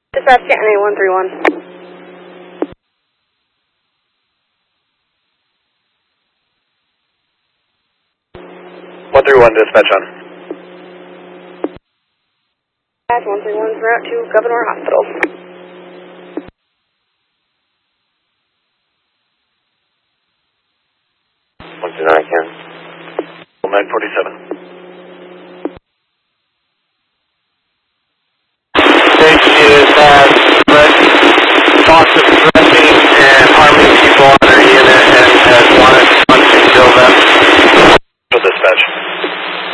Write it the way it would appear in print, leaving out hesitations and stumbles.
Dispatch Canton 8131. 131, dispatch on. Dispatch 131's route to Governor Hospital. 129, Ken. 947. Safety is